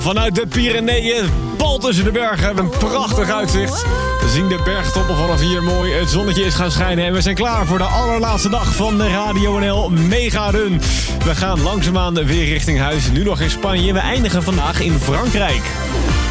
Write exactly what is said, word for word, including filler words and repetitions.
Vanuit de Pyreneeën, pal tussen de bergen, hebben een prachtig uitzicht. We zien de bergtoppen vanaf hier mooi. Het zonnetje is gaan schijnen en we zijn klaar voor de allerlaatste dag van de Radio N L Mega Run. We gaan langzaamaan weer richting huis. Nu nog in Spanje. We eindigen vandaag in Frankrijk.